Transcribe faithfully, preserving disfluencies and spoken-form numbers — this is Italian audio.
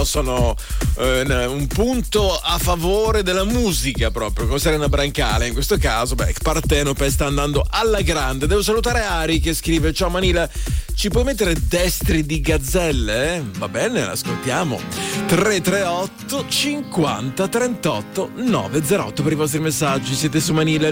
no? Sono eh, un punto a favore della musica proprio, con Serena Brancale. In questo caso, beh, Partenope sta andando alla grande. Devo salutare Ari che scrive: ciao Manila, ci puoi mettere Destri di Gazzelle? Eh? Va bene, l'ascoltiamo. tre tre otto cinquanta trentotto novecentootto per i vostri messaggi. Siete su Manila.